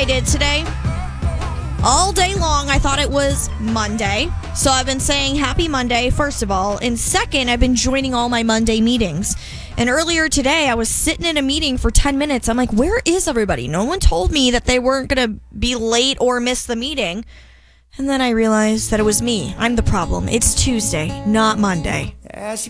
did today? All day long, I thought it was Monday. So I've been saying happy Monday, first of all. And second, I've been joining all my Monday meetings. And earlier today, I was sitting in a meeting for 10 minutes. I'm like, where is everybody? No one told me that they weren't going to be late or miss the meeting. And then I realized that it was me. I'm the problem. It's Tuesday, not Monday.